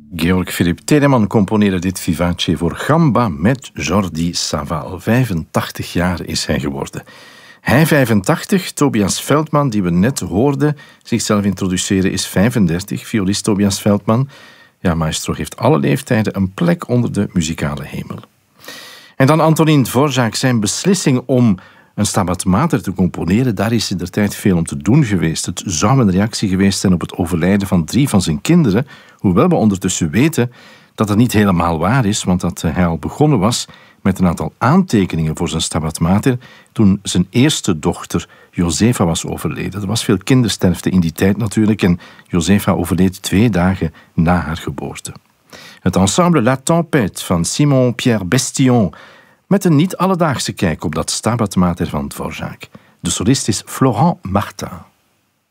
Georg Philipp Telemann componeerde dit vivace voor gamba met Jordi Savall. 85 jaar is hij geworden. Hij 85, Tobias Veldman, die we net hoorden zichzelf introduceren, is 35. Violist Tobias Veldman. Ja, maestro heeft alle leeftijden een plek onder de muzikale hemel. En dan Antonín Dvořák, zijn beslissing om een Stabat Mater te componeren, daar is indertijd veel om te doen geweest. Het zou een reactie geweest zijn op het overlijden van 3 van zijn kinderen, hoewel we ondertussen weten dat het niet helemaal waar is, want dat hij al begonnen was met een aantal aantekeningen voor zijn Stabat Mater toen zijn eerste dochter Josefa was overleden. Er was veel kindersterfte in die tijd natuurlijk en Josefa overleed 2 dagen na haar geboorte. Het ensemble La Tempête van Simon-Pierre Bestillon met een niet-alledaagse kijk op dat Stabat Mater van Dvořák. De solist is Florent Martin.